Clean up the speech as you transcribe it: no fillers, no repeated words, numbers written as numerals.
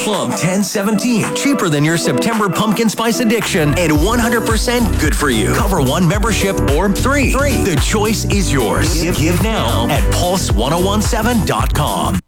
Club 1017. Cheaper than your September pumpkin spice addiction and 100% good for you. Cover one membership or three. The choice is yours. Give now at pulse1017.com.